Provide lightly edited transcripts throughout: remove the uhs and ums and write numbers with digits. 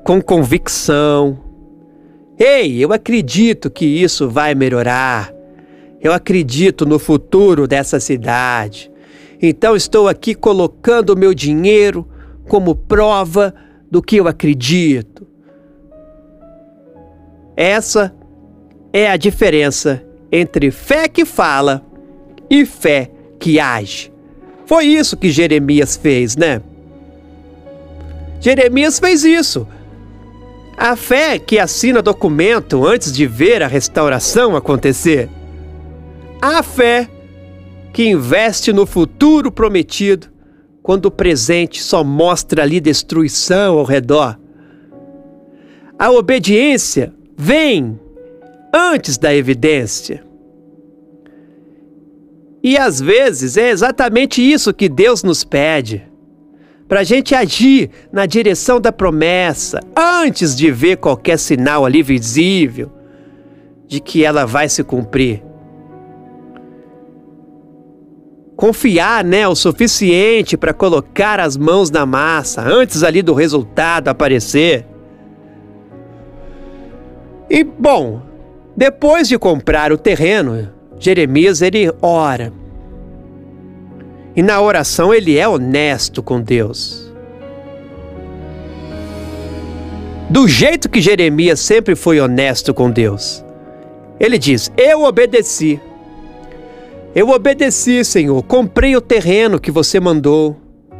com convicção. Ei, eu acredito que isso vai melhorar. Eu acredito no futuro dessa cidade. Então estou aqui colocando o meu dinheiro como prova do que eu acredito. Essa é a diferença entre fé que fala e fé que age. Foi isso que Jeremias fez, né? Jeremias fez isso. A fé que assina documento antes de ver a restauração acontecer. A fé que investe no futuro prometido quando o presente só mostra ali destruição ao redor. A obediência vem antes da evidência. E às vezes é exatamente isso que Deus nos pede. Para a gente agir na direção da promessa, antes de ver qualquer sinal ali visível de que ela vai se cumprir. Confiar, o suficiente para colocar as mãos na massa, antes ali do resultado aparecer. E, bom, depois de comprar o terreno, Jeremias, ele ora. E na oração ele é honesto com Deus. Do jeito que Jeremias sempre foi honesto com Deus. Ele diz: eu obedeci. Eu obedeci, Senhor. Comprei o terreno que você mandou.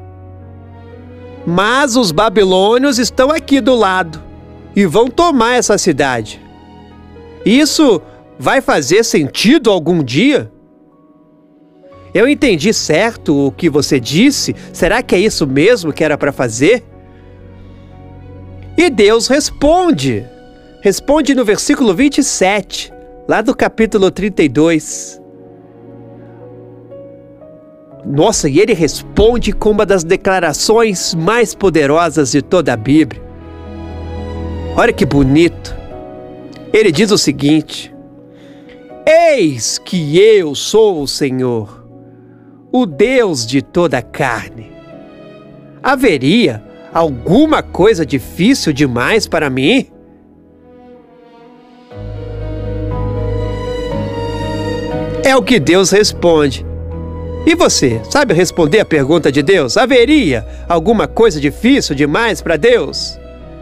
Mas os babilônios estão aqui do lado e vão tomar essa cidade. Isso vai fazer sentido algum dia? Eu entendi certo o que você disse? Será que é isso mesmo que era para fazer? E Deus responde. Responde no versículo 27, lá do capítulo 32. Nossa, e ele responde com uma das declarações mais poderosas de toda a Bíblia. Olha que bonito. Ele diz o seguinte: eis que eu sou o Senhor, o Deus de toda a carne. Haveria alguma coisa difícil demais para mim? É o que Deus responde. E você, sabe responder a pergunta de Deus? Haveria alguma coisa difícil demais para Deus?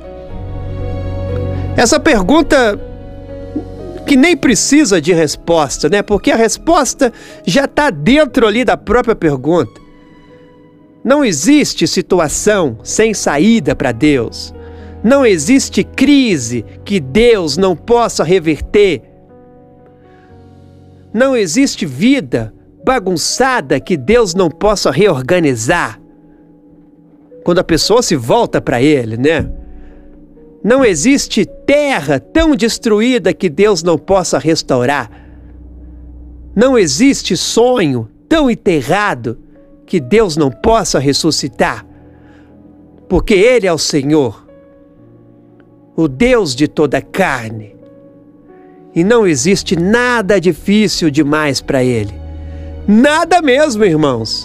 Essa pergunta que nem precisa de resposta, Porque a resposta já está dentro ali da própria pergunta. Não existe situação sem saída para Deus. Não existe crise que Deus não possa reverter. Não existe vida bagunçada que Deus não possa reorganizar. Quando a pessoa se volta para Ele, Não existe terra tão destruída que Deus não possa restaurar. Não existe sonho tão enterrado que Deus não possa ressuscitar. Porque Ele é o Senhor, o Deus de toda a carne. E não existe nada difícil demais para Ele. Nada mesmo, irmãos.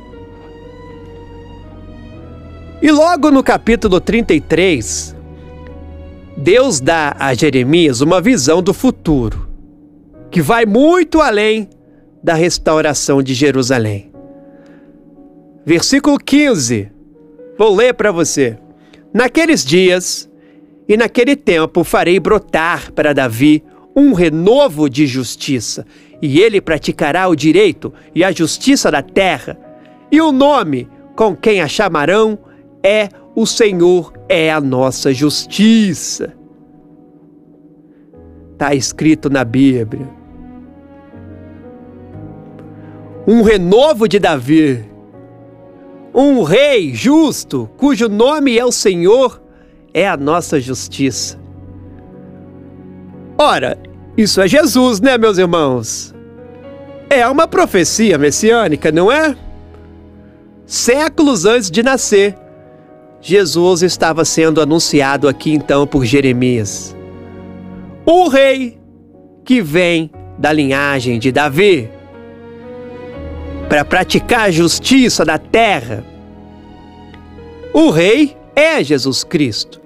E logo no capítulo 33... Deus dá a Jeremias uma visão do futuro, que vai muito além da restauração de Jerusalém. Versículo 15, vou ler para você. Naqueles dias e naquele tempo farei brotar para Davi um renovo de justiça, e ele praticará o direito e a justiça da terra, e o nome com quem a chamarão é o Senhor é a nossa justiça. Está escrito na Bíblia. Um renovo de Davi. Um rei justo, cujo nome é o Senhor, é a nossa justiça. Ora, isso é Jesus, meus irmãos? É uma profecia messiânica, não é? Séculos antes de nascer, Jesus estava sendo anunciado aqui então por Jeremias. O rei que vem da linhagem de Davi para praticar a justiça da terra. O rei é Jesus Cristo.